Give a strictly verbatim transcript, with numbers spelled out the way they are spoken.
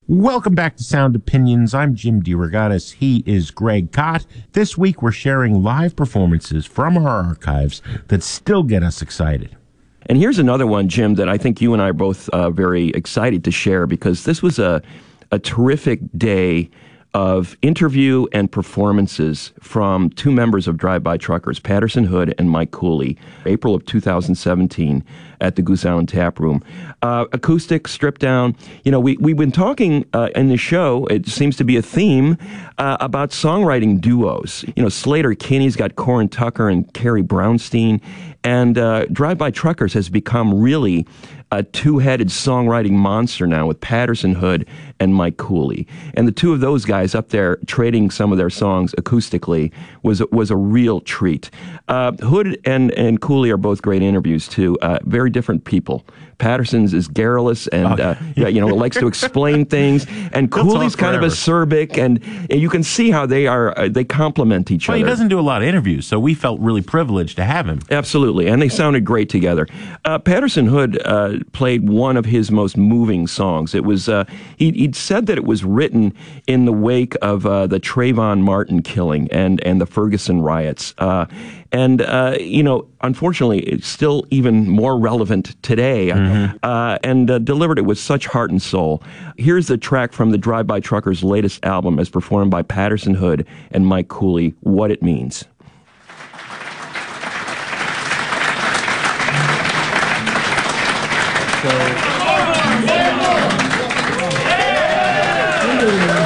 Welcome back to Sound Opinions. I'm Jim DeRogatis. He is Greg Kot. This week we're sharing live performances from our archives that still get us excited. And here's another one, Jim, that I think you and I are both uh, very excited to share, because this was a, a terrific day of interview and performances from two members of Drive-By Truckers, Patterson Hood and Mike Cooley, April of two thousand seventeen at the Goose Island Tap Room. Uh, acoustic, stripped down. You know, we, we've been talking uh, in the show, it seems to be a theme, uh, about songwriting duos. You know, Slater Kinney's got Corin Tucker and Carrie Brownstein, and uh, Drive-By Truckers has become really a two-headed songwriting monster now with Patterson Hood and Mike Cooley. And the two of those guys up there trading some of their songs acoustically was, was a real treat. Uh, Hood and, and Cooley are both great interviews, too. Uh, very different people. Patterson's is garrulous and, uh, you know, likes to explain things. And Cooley's kind of acerbic, and, and you can see how they are, uh, they complement each well, other. Well, he doesn't do a lot of interviews, so we felt really privileged to have him. Absolutely, and they sounded great together. Uh, Patterson Hood uh, played one of his most moving songs. It was, uh, he, he'd said that it was written in the wake of uh, the Trayvon Martin killing and, and the Ferguson riots. Uh, and, uh, you know, unfortunately, it's still even more relevant today, mm-hmm. uh, and uh, delivered it with such heart and soul. Here's the track from the Drive-By Truckers' latest album as performed by Patterson Hood and Mike Cooley, What It Means. So,